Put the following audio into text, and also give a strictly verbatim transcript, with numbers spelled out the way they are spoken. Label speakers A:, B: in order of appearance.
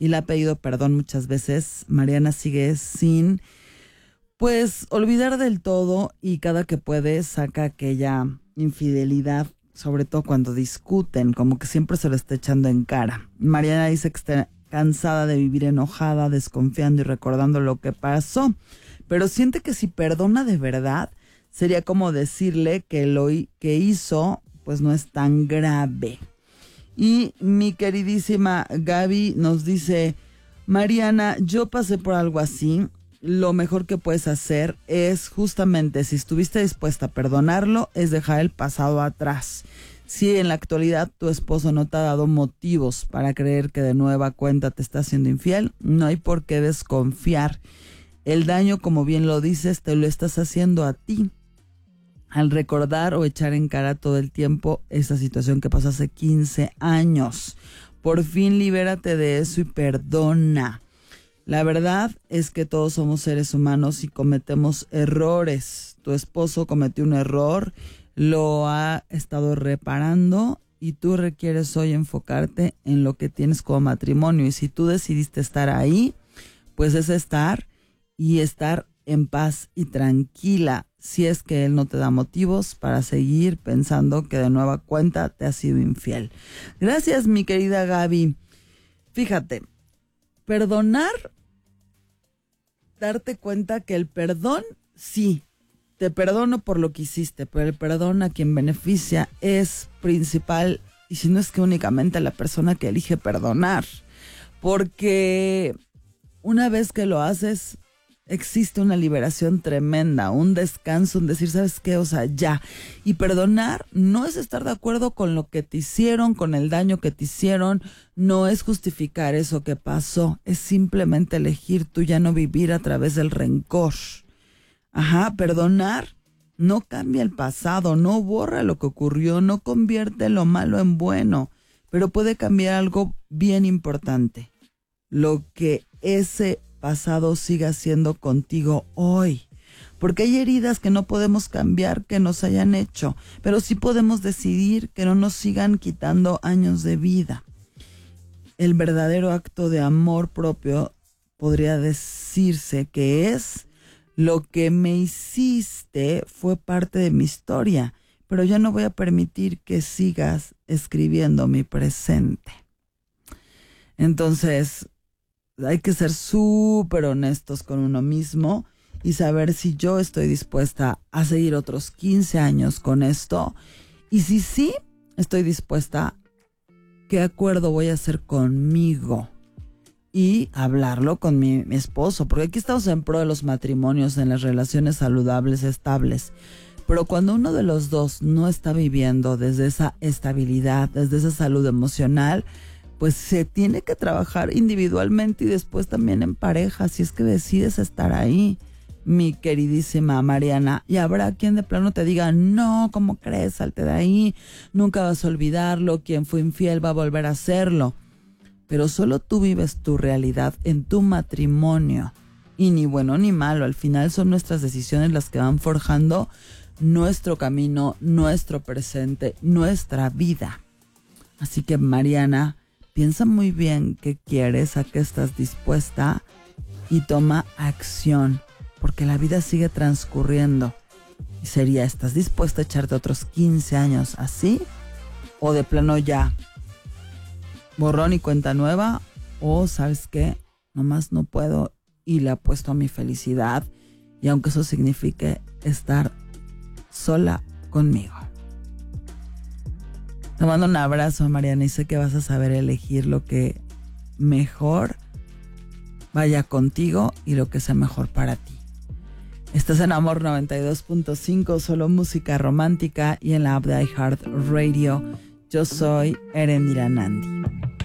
A: y le ha pedido perdón muchas veces, Mariana sigue sin, pues, olvidar del todo, y cada que puede saca aquella infidelidad, sobre todo cuando discuten, como que siempre se lo está echando en cara. Mariana dice que está cansada de vivir enojada, desconfiando y recordando lo que pasó, pero siente que si perdona de verdad, sería como decirle que lo que hizo pues no es tan grave. Y mi queridísima Gaby nos dice: Mariana, yo pasé por algo así. Lo mejor que puedes hacer es justamente, si estuviste dispuesta a perdonarlo, es dejar el pasado atrás. Si en la actualidad tu esposo no te ha dado motivos para creer que de nueva cuenta te está haciendo infiel, no hay por qué desconfiar. El daño, como bien lo dices, te lo estás haciendo a ti al recordar o echar en cara todo el tiempo esa situación que pasó hace quince años. Por fin libérate de eso y perdona. La verdad es que todos somos seres humanos y cometemos errores. Tu esposo cometió un error, lo ha estado reparando y tú requieres hoy enfocarte en lo que tienes como matrimonio. Y si tú decidiste estar ahí, pues es estar y estar en paz y tranquila, si es que él no te da motivos para seguir pensando que de nueva cuenta te ha sido infiel. Gracias, mi querida Gaby. Fíjate, perdonar, darte cuenta que el perdón, sí, te perdono por lo que hiciste, pero el perdón a quien beneficia es principal, y si no es que únicamente a la persona que elige perdonar, porque una vez que lo haces, existe una liberación tremenda, un descanso, un decir, ¿sabes qué? O sea, ya. Y perdonar no es estar de acuerdo con lo que te hicieron, con el daño que te hicieron, no es justificar eso que pasó, es simplemente elegir tú ya no vivir a través del rencor. Ajá, perdonar no cambia el pasado, no borra lo que ocurrió, no convierte lo malo en bueno, pero puede cambiar algo bien importante, lo que ese pasado siga siendo contigo hoy, porque hay heridas que no podemos cambiar que nos hayan hecho, pero sí podemos decidir que no nos sigan quitando años de vida. El verdadero acto de amor propio podría decirse que es: lo que me hiciste fue parte de mi historia, pero ya no voy a permitir que sigas escribiendo mi presente. Entonces, hay que ser súper honestos con uno mismo y saber si yo estoy dispuesta a seguir otros quince años con esto. Y si sí, estoy dispuesta, ¿qué acuerdo voy a hacer conmigo? Y hablarlo con mi, mi esposo, porque aquí estamos en pro de los matrimonios, en las relaciones saludables, estables. Pero cuando uno de los dos no está viviendo desde esa estabilidad, desde esa salud emocional, pues se tiene que trabajar individualmente y después también en pareja, si es que decides estar ahí, mi queridísima Mariana. Y habrá quien de plano te diga: no, ¿cómo crees? Salte de ahí, nunca vas a olvidarlo, quien fue infiel va a volver a hacerlo. Pero solo tú vives tu realidad en tu matrimonio. Y ni bueno ni malo, al final son nuestras decisiones las que van forjando nuestro camino, nuestro presente, nuestra vida. Así que, Mariana, piensa muy bien qué quieres, a qué estás dispuesta y toma acción, porque la vida sigue transcurriendo. Y sería, ¿estás dispuesta a echarte otros quince años así? ¿O de plano ya borrón y cuenta nueva? ¿O sabes qué? Nomás no puedo y le apuesto a mi felicidad, y aunque eso signifique estar sola conmigo. Te mando un abrazo, Mariana, y sé que vas a saber elegir lo que mejor vaya contigo y lo que sea mejor para ti. Estás en Amor noventa y dos punto cinco, solo música romántica, y en la app de iHeartRadio. Yo soy Erendira Nandi.